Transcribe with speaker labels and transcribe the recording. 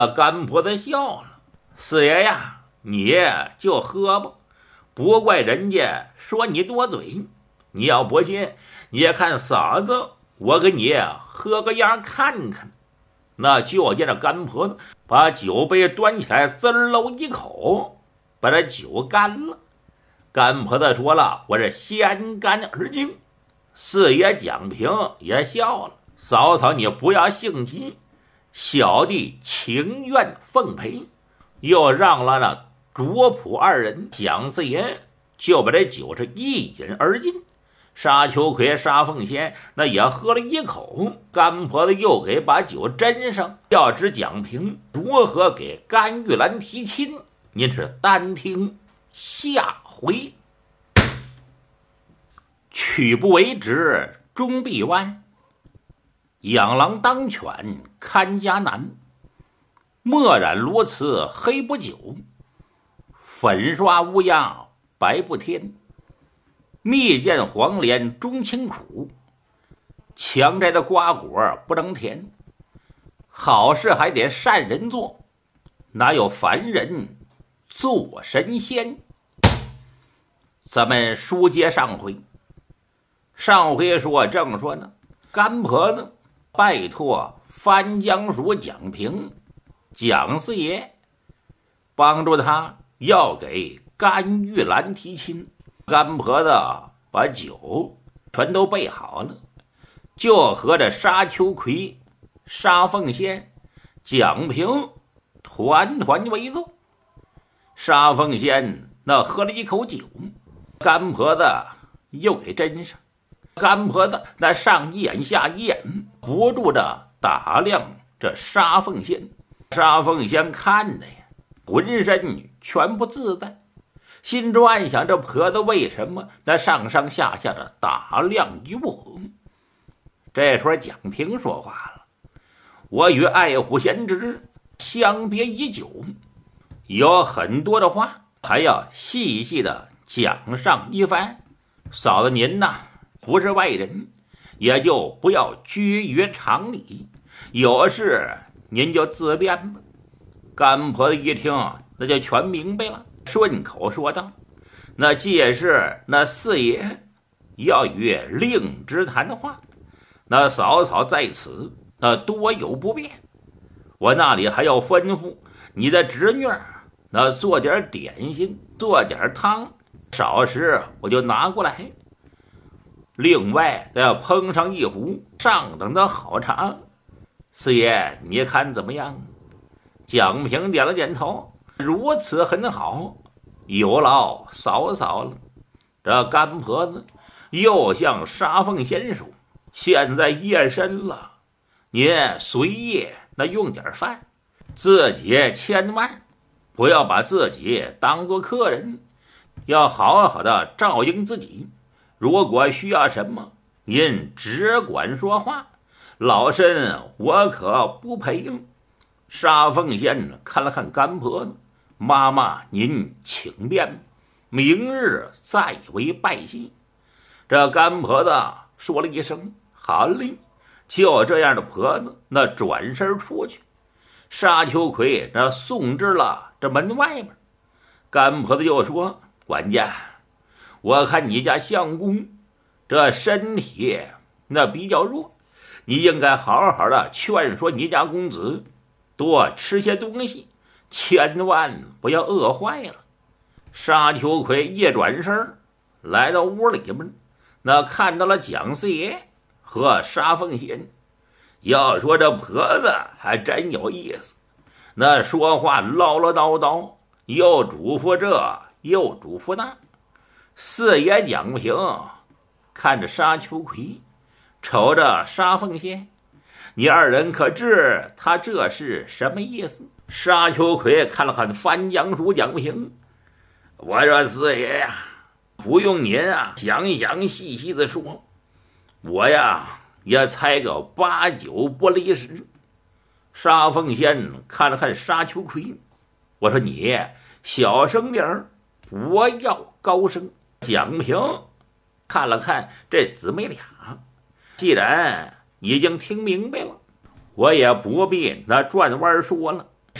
Speaker 1: 甘婆子笑了：“四爷呀，你就喝吧，不怪人家说你多嘴。你要不信，你看嫂子，我给你喝个样看看。”那就见这甘婆子把酒杯端起来，滋喽一口，把这酒干了。甘婆子说了：“我是先干而敬。”四爷蒋平也笑了：“嫂嫂，你不要性急，小弟情愿奉陪。”又让了那卓普二人，蒋四爷就把这酒是一饮而尽。沙秋葵、沙凤仙那也喝了一口，甘婆子又给把酒斟上。要知蒋平如何给甘玉兰提亲，您是单听下回。曲不为直终必弯，养狼当犬看家难。墨染罗瓷黑不久，粉刷乌鸦白不添。蜜饯黄连终清苦，强摘的瓜果不能甜。好事还得善人做，哪有凡人做神仙？咱们书接上回，正说呢，甘婆子拜托番江署蒋平、蒋四爷帮助他要给甘玉兰提亲。甘婆子把酒全都备好了，就和这沙秋葵、沙凤仙、蒋平团团围坐。沙凤仙那喝了一口酒，甘婆子又给斟上。甘婆子那上一眼下一眼，不住着打量这沙凤仙。沙凤仙看的呀，浑身全不自在，心中暗想：这婆子为什么那上上下下的打量于我？这时候蒋平说话了：“我与爱虎贤侄相别已久，有很多的话还要细细的讲上一番。嫂子您呐，不是外人，也就不要拘于常理，有事您就自便吧。”甘婆子一听，那就全明白了，顺口说道：“那既是那四爷要与令之谈的话，那嫂嫂在此那多有不便，我那里还要吩咐你的侄女那做点点心，做点汤，少时我就拿过来。另外再要烹上一壶上等的好茶，四爷你看怎么样？”蒋平点了点头：“如此很好，有劳嫂嫂了。”这甘婆子又向沙凤仙说：“现在夜深了，您随夜那用点饭，自己千万不要把自己当作客人，要好好的照应自己。如果需要什么，您只管说话，老身我可不陪了。”沙凤仙看了看甘婆子：“妈妈您请便，明日再为拜谢。”这甘婆子说了一声：“好嘞。”就这样的婆子那转身出去，沙秋葵那送至了这门外边。甘婆子又说：“管家，我看你家相公这身体那比较弱，你应该好好的劝说你家公子多吃些东西，千万不要饿坏了。”沙秋葵一转身来到屋里边，那看到了蒋四爷和沙凤仙。要说这婆子还真有意思，那说话唠唠叨叨，又嘱咐这又嘱咐那。四爷蒋平看着沙秋葵，瞅着沙凤仙：“你二人可知他这是什么意思？”沙秋葵看了看番江署蒋平：“我说四爷呀，不用您详详细细的说，我呀也猜个8、9不离10。”沙凤仙看了看沙秋葵：“我说你小声点儿，不要高声。”蒋平看了看这姊妹俩，既然已经听明白了，我也不必那转弯说了。